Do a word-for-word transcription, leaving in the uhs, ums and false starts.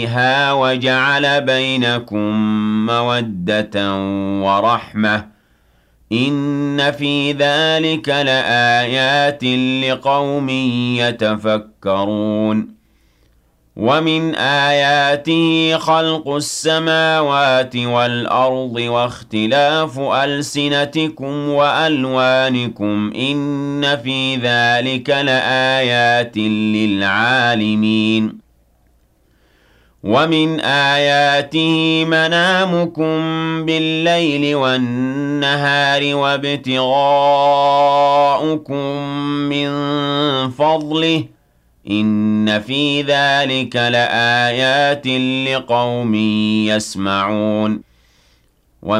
فيها وجعل بينكم مودة ورحمة إن في ذلك لآيات لقوم يتفكرون ومن آياته خلق السماوات والأرض واختلاف ألسنتكم وألوانكم إن في ذلك لآيات للعالمين ومن آياته منامكم بالليل والنهار وابتغاؤكم من فضله إن في ذلك لآيات لقوم يسمعون